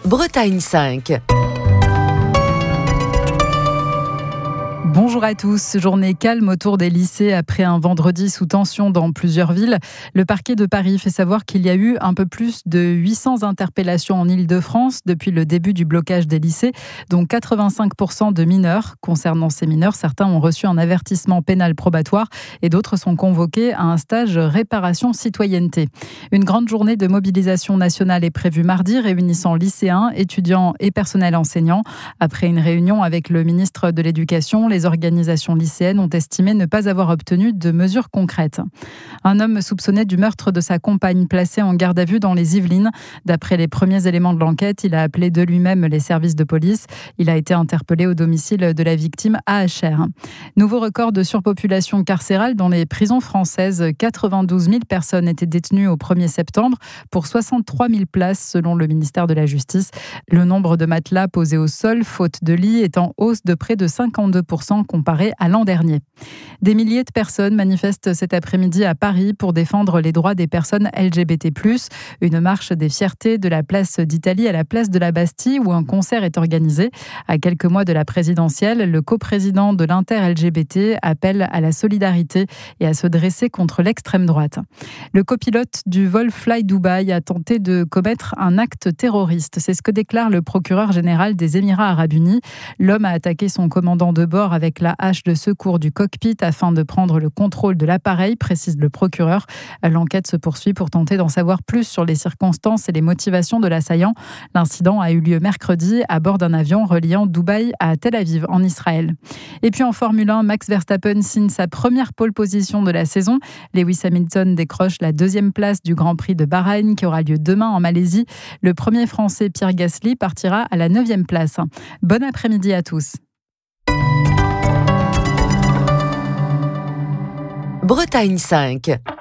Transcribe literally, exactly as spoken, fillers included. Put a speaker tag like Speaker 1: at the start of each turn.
Speaker 1: Bretagne cinq.
Speaker 2: Bonjour à tous. Journée calme autour des lycées après un vendredi sous tension dans plusieurs villes. Le parquet de Paris fait savoir qu'il y a eu un peu plus de huit cents interpellations en Île-de-France depuis le début du blocage des lycées, dont quatre-vingt-cinq pour cent de mineurs. Concernant ces mineurs, certains ont reçu un avertissement pénal probatoire et d'autres sont convoqués à un stage réparation citoyenneté. Une grande journée de mobilisation nationale est prévue mardi, réunissant lycéens, étudiants et personnel enseignant. Après une réunion avec le ministre de l'Éducation, les organisations lycéennes ont estimé ne pas avoir obtenu de mesures concrètes. Un homme soupçonné du meurtre de sa compagne placé en garde à vue dans les Yvelines. D'après les premiers éléments de l'enquête, il a appelé de lui-même les services de police. Il a été interpellé au domicile de la victime à Achères. Nouveau record de surpopulation carcérale dans les prisons françaises. quatre-vingt-douze mille personnes étaient détenues au premier septembre pour soixante-trois mille places selon le ministère de la Justice. Le nombre de matelas posés au sol, faute de lit, est en hausse de près de cinquante-deux pour cent comparé à l'an dernier. Des milliers de personnes manifestent cet après-midi à Paris pour défendre les droits des personnes L G B T plus. Une marche des fiertés de la place d'Italie à la place de la Bastille où un concert est organisé. À quelques mois de la présidentielle, le coprésident de l'Inter-L G B T appelle à la solidarité et à se dresser contre l'extrême droite. Le copilote du vol Fly Dubai a tenté de commettre un acte terroriste. C'est ce que déclare le procureur général des Émirats arabes unis. L'homme a attaqué son commandant de bord avec la hache de secours du cockpit afin de prendre le contrôle de l'appareil, précise le procureur. L'enquête se poursuit pour tenter d'en savoir plus sur les circonstances et les motivations de l'assaillant. L'incident a eu lieu mercredi à bord d'un avion reliant Dubaï à Tel Aviv en Israël. Et puis en Formule un, Max Verstappen signe sa première pole position de la saison. Lewis Hamilton décroche la deuxième place du Grand Prix de Bahreïn qui aura lieu demain en Malaisie. Le premier Français, Pierre Gasly, partira à la neuvième place. Bon après-midi à tous.
Speaker 1: Bretagne cinq.